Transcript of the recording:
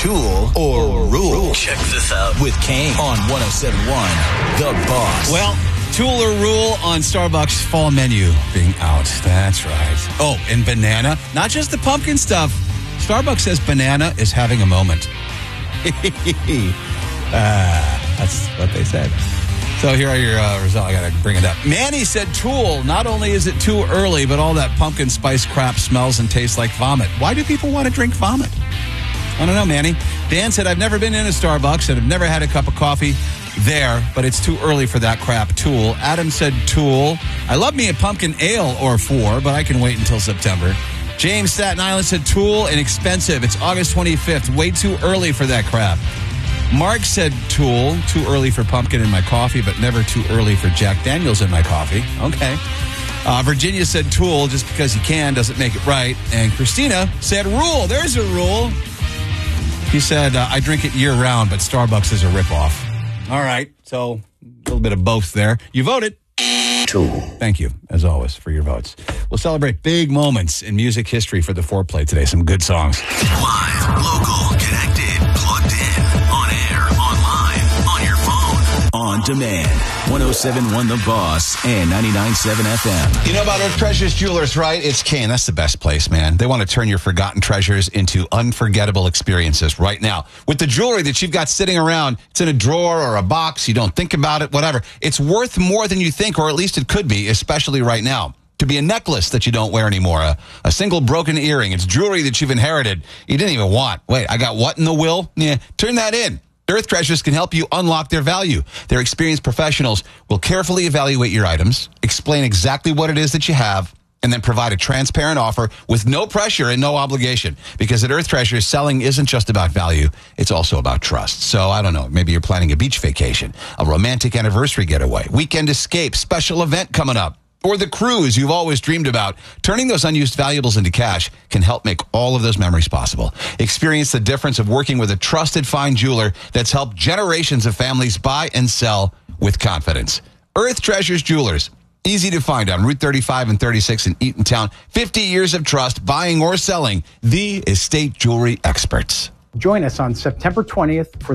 Tool or Rule? Check this out With Kane on 107.1 The Boss. Well, Tool or Rule on Starbucks fall menu being out. That's right. Oh, and banana. Not just the pumpkin stuff. Starbucks says banana is having a moment. That's what they said. So here are your results. I got to bring it up. Manny said Tool. Not only is it too early, but all that pumpkin spice crap smells and tastes like vomit. Why do people want to drink vomit? I don't know, Manny. Dan said, I've never been in a Starbucks and I've never had a cup of coffee there, but it's too early for that crap. Tool. Adam said Tool. I love me a pumpkin ale or 4, but I can wait until September. James Staten Island said Tool and expensive. It's August 25th. Way too early for that crap. Mark said Tool. Too early for pumpkin in my coffee, but never too early for Jack Daniels in my coffee. Okay. Virginia said Tool. Just because you can doesn't make it right. And Christina said Rule. There's a rule. He said, I drink it year-round, but Starbucks is a ripoff. All right, so a little bit of both there. You voted. Tool. Thank you, as always, for your votes. We'll celebrate big moments in music history for the foreplay today. Some good songs. live, local, connected, plugged in, on air, online, on your phone, on demand. 107.1 The Boss and 99.7 FM. You know about Earth Treasures Jewelers, right? It's Kane. That's the best place, man. They want to turn your forgotten treasures into unforgettable experiences right now. With the jewelry that you've got sitting around, it's in a drawer or a box. You don't think about it, whatever. It's worth more than you think, or at least it could be, especially right now. Could be a necklace that you don't wear anymore, a single broken earring. It's jewelry that you've inherited you didn't even want. Wait, I got what in the will? Yeah, turn that in. Earth Treasures can help you unlock their value. Their experienced professionals will carefully evaluate your items, explain exactly what it is that you have, and then provide a transparent offer with no pressure and no obligation. Because at Earth Treasures, selling isn't just about value, it's also about trust. So, I don't know, maybe you're planning a beach vacation, a romantic anniversary getaway, weekend escape, special event coming up, or the cruise you've always dreamed about. Turning those unused valuables into cash can help make all of those memories possible. Experience the difference of working with a trusted fine jeweler that's helped generations of families buy and sell with confidence. Earth Treasures Jewelers. Easy to find on Route 35 and 36 in Eatontown. 50 years of trust, buying or selling. The estate jewelry experts. Join us on September 20th for